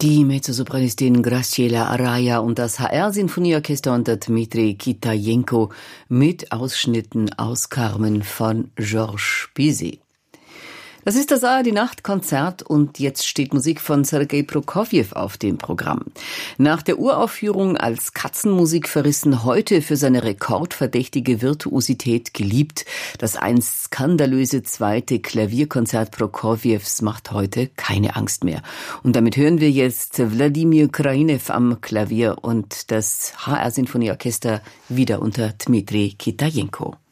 Die Mezzosopranistin Graciela Araya und das HR-Sinfonieorchester unter Dmitri Kitajenko mit Ausschnitten aus Carmen von Georges Bizet. Das ist das ARD-Nachtkonzert und jetzt steht Musik von Sergei Prokofjew auf dem Programm. Nach der Uraufführung als Katzenmusik verrissen, heute für seine rekordverdächtige Virtuosität geliebt. Das einst skandalöse zweite Klavierkonzert Prokofjews macht heute keine Angst mehr. Und damit hören wir jetzt Wladimir Krajinew am Klavier und das HR-Sinfonieorchester wieder unter Dmitri Kitajenko.